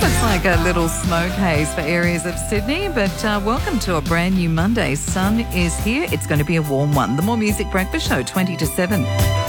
Looks like a little smoke haze for areas of Sydney, but welcome to a brand new Monday. Sun is here. It's going to be a warm one. The More Music Breakfast Show, 20 to 7.